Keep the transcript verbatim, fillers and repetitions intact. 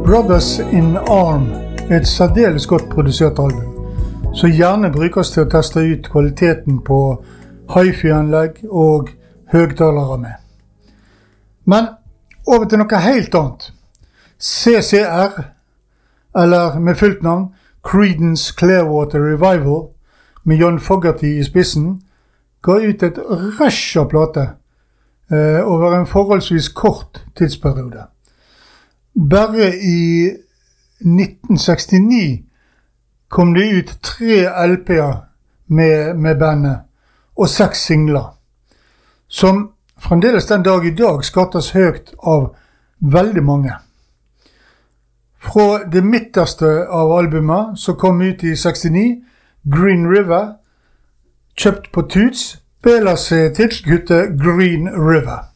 Brothers in Arm er et særdeles godt produsert album, som gjerne brukes til å teste ut kvaliteten på hi-fi-anlegg og høgtalere med. Men over til noe helt annet. C C R, eller med fullt navn Creedence Clearwater Revival, med John Fogerty i spissen, ga ut et rush av plate eh, over en forholdsvis kort tidsperiode. Bare i nitten sekstini kom det ut tre L P-er med, med bandet, og seks singler, som fremdeles den dag i dag skattes høyt av veldig mange. Fra det midterste av albumet, som kom ut i sekstini, Green River, kjøpt på Toots, spiller seg tilskuddet Green River.